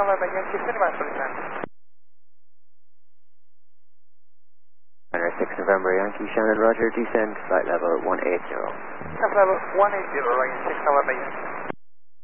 November Yankee, standby for descent. 6 November Yankee, Shannon, Roger, descend, flight level 180. Flight level 180, Ryan 6 November Yankee.